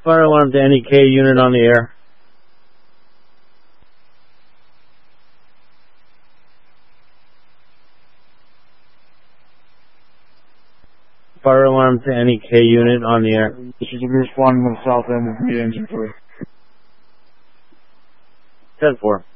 Fire alarm to any K unit on the air. Fire alarm to any K unit on the air. This is responding to the south end of the engine 3. 10-4.